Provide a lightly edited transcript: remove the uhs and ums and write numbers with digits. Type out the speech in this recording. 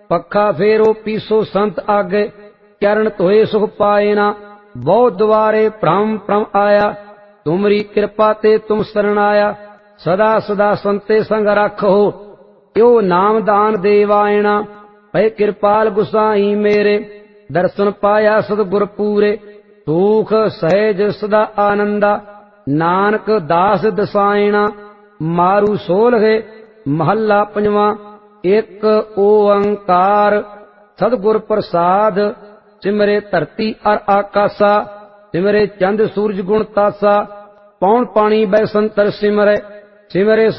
पखा फेरो पीसो संत आगे, चरण धोए सुख पाए ना। बहुत द्वारे भ्रम भ्रम आया, तुमरी कृपा ते तुम शरण आया। सदा सदा संते संग रखो, यो नाम दान देवायना। भय कृपाल गुसाई मेरे, दर्शन पाया सतगुर पूरे। सुख सहज सदा आनंदा, नानक दास दसायना। मारू सोलहे महला पंजवा, एक ओंकार सतगुर प्रसाद। सिमरे धरती अर आकाशा, सिमरे चंद सूरज गुण तासा। पौन पानी बैसंतर सिमरे, सिमरे